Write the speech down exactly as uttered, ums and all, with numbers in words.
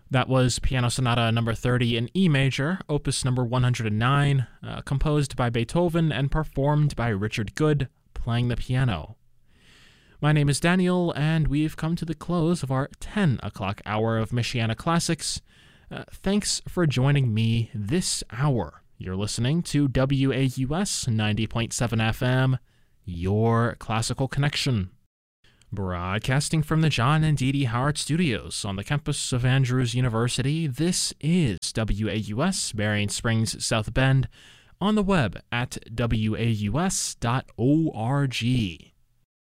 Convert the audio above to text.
That was Piano Sonata number thirty in E major, opus number one hundred nine, uh, composed by Beethoven and performed by Richard Good, playing the piano. My name is Daniel, and we've come to the close of our ten o'clock hour of Michiana Classics. Uh, thanks for joining me this hour. You're listening to W A U S ninety point seven F M, your classical connection. Broadcasting from the John and Dee Dee Howard Studios on the campus of Andrews University, this is W A U S Berrien Springs, South Bend, on the web at W A U S dot org.